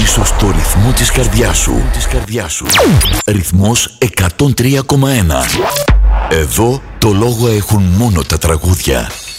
ίσως στο ρυθμό της καρδιάς σου. Ρυθμός 103,1. Εδώ το λόγο έχουν μόνο τα τραγούδια.